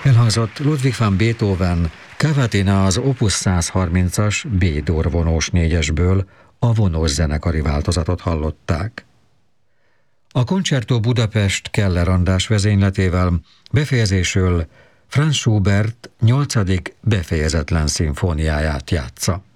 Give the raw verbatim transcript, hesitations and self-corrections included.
Elhangzott Ludwig van Beethoven Cavatina az Opus százharmincas B-dur vonós négyesből, a vonós zenekari változatot hallották. A Concerto Budapest Keller András vezényletével befejezésül Franz Schubert nyolcadik befejezetlen szimfóniáját játsza.